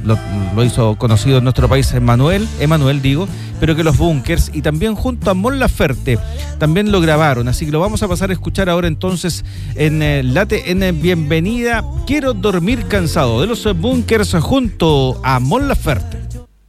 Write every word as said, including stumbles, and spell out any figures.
lo, lo hizo conocido en nuestro país Emanuel, Emanuel digo, pero que los Bunkers y también junto a Mon Laferte también lo grabaron, así que lo vamos a pasar a escuchar ahora entonces en eh, Late en Bienvenida, Quiero Dormir Cansado, de los Bunkers junto a Mon Laferte.